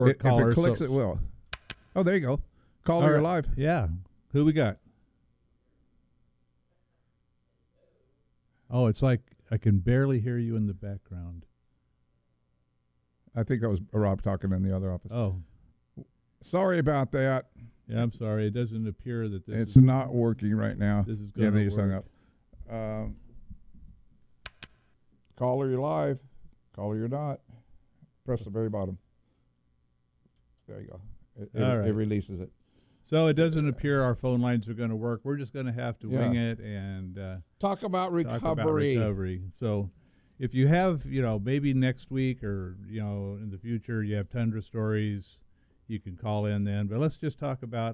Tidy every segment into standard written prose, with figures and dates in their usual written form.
Or If caller. it clicks, so, it will. Oh, there you go. Caller, All you're right. live. Yeah. Who we got? Oh, it's like I can barely hear you in the background. I think that was Rob talking in the other office. Oh, Sorry about that. yeah. I'm sorry. It doesn't appear that this It's is not working right now. This is Yeah, gonna they just hung work. up. Caller, you're live. Caller, you're not. Press the very bottom. There you go. All right. It releases it. So it doesn't appear our phone lines are going to work. We're just going to have to Yeah. wing it and Talk about recovery. talk about recovery. So if you have, maybe next week or, in the future, you have Tundra stories, you can call in then. But let's just talk about,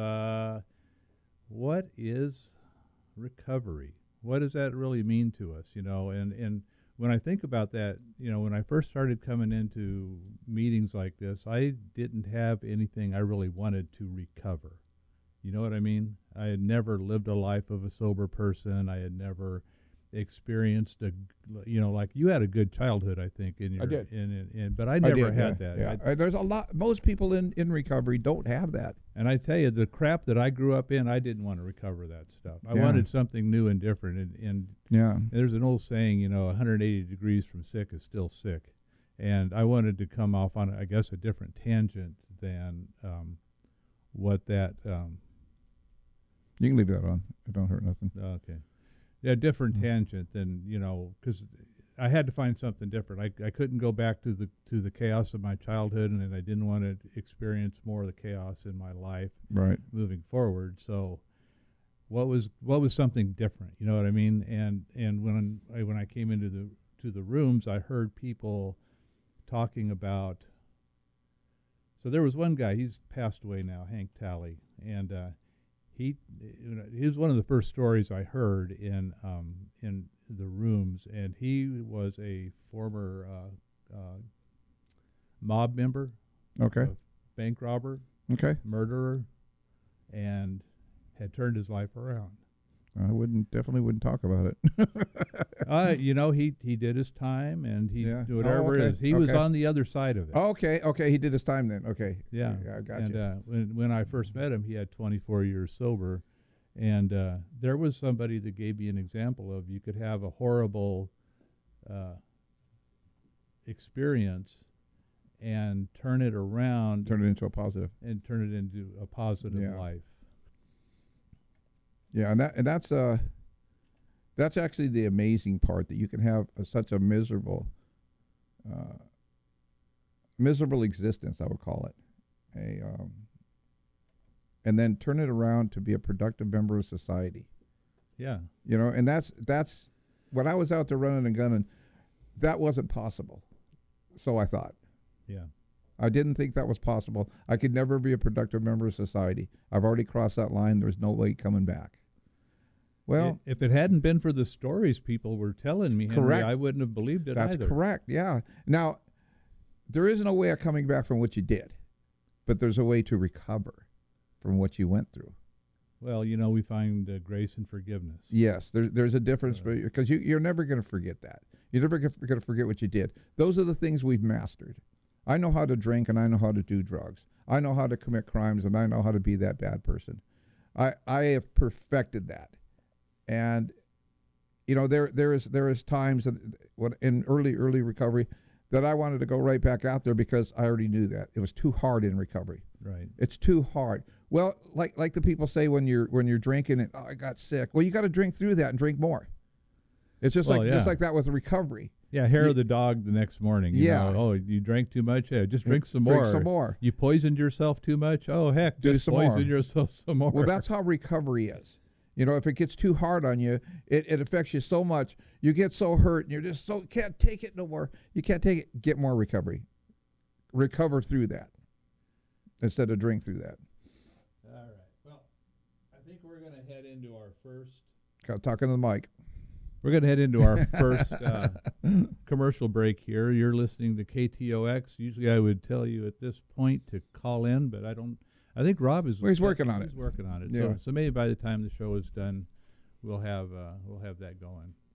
what is recovery? What does that really mean to us, And when I think about that, when I first started coming into meetings like this, I didn't have anything I really wanted to recover. You know what I mean? I had never lived a life of a sober person. I had never experienced like you had a good childhood, I think, in your. I did. But I never had yeah, that. Yeah. There's a lot. Most people in recovery don't have that. And I tell you, the crap that I grew up in, I didn't want to recover that stuff. I Yeah. wanted something new and different. And Yeah. there's an old saying, 180 degrees from sick is still sick. And I wanted to come off on, I guess, a different tangent than what that. You can leave that on. It don't hurt nothing. Okay. Yeah, different tangent than, because I had to find something different. I couldn't go back to the chaos of my childhood, and I didn't want to experience more of the chaos in my life Right. moving forward. So what was something different? You know what I mean? And when I came into the rooms, I heard people talking about. So there was one guy. He's passed away now, Hank Talley, and he was one of the first stories I heard in the rooms, and he was a former mob member, Okay. bank robber, Okay. murderer, and had turned his life around. I definitely wouldn't talk about it. He did his time, and he Yeah. whatever it okay. is. He was Okay. on the other side of it. Okay. He did his time then. Okay. Yeah. I got And you. when I first met him, he had 24 years sober, and there was somebody that gave me an example of you could have a horrible experience and turn it around Turn it into a positive. and turn it into a positive Yeah. life. Yeah, and that's actually the amazing part, that you can have such a miserable existence, I would call it, and then turn it around to be a productive member of society. Yeah. And that's when I was out there running and gunning, that wasn't possible. So I thought. Yeah. I didn't think that was possible. I could never be a productive member of society. I've already crossed that line. There's no way coming back. Well, If it hadn't been for the stories people were telling me, Henry, Correct. I wouldn't have believed it that's either. correct. Yeah. Now, there is no way of coming back from what you did, but there's a way to recover from what you went through. Well, we find grace and forgiveness. Yes, there's a difference, because you're never going to forget that. You're never going to forget what you did. Those are the things we've mastered. I know how to drink, and I know how to do drugs. I know how to commit crimes, and I know how to be that bad person. I have perfected that. And there is times that in early recovery that I wanted to go right back out there, because I already knew that it was too hard in recovery. Right. It's too hard. Well, like the people say when you're drinking and I got sick. Well, you got to drink through that and drink more. It's just just like that with recovery. Yeah, hair of the dog the next morning. You know, you drank too much? Yeah, just drink some more. Drink some more. You poisoned yourself too much? Oh, heck, Do just some poison more. yourself some more. Well, that's how recovery is. If it gets too hard on you, it affects you so much. You get so hurt, and you're just can't take it no more. You can't take it. Get more recovery. Recover through that instead of drink through that. All right. Well, I think we're going to head into our first. Talking to the mic. We're going to head into our first commercial break here. You're listening to KTOX. Usually I would tell you at this point to call in, but I don't. I think Rob is. Well, he's working on it. He's working on it. Yeah. So maybe by the time the show is done, we'll have that going.